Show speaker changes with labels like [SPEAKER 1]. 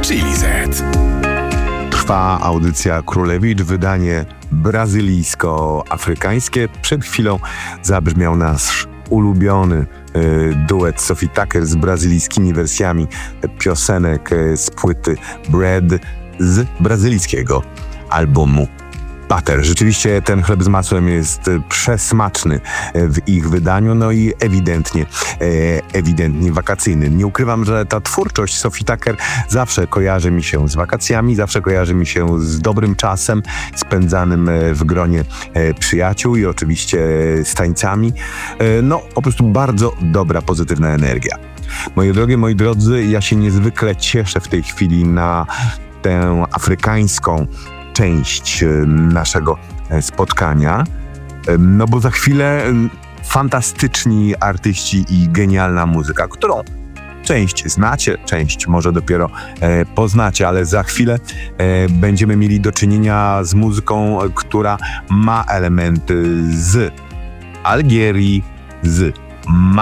[SPEAKER 1] Chili Z.
[SPEAKER 2] Trwa audycja Królewicz, wydanie brazylijsko-afrykańskie. Przed chwilą zabrzmiał nasz ulubiony duet Sophie Tucker z brazylijskimi wersjami piosenek z płyty Bread z brazylijskiego albumu Butter. Rzeczywiście ten chleb z masłem jest przesmaczny w ich wydaniu, no i ewidentnie wakacyjny. Nie ukrywam, że ta twórczość Sophie Tucker zawsze kojarzy mi się z wakacjami, zawsze kojarzy mi się z dobrym czasem spędzanym w gronie przyjaciół i oczywiście z tańcami. No, po prostu bardzo dobra, pozytywna energia. Moje drogie, moi drodzy, ja się niezwykle cieszę w tej chwili na tę afrykańską część naszego spotkania, no bo za chwilę fantastyczni artyści i genialna muzyka, którą część znacie, część może dopiero poznacie, ale za chwilę będziemy mieli do czynienia z muzyką, która ma elementy z Algierii, z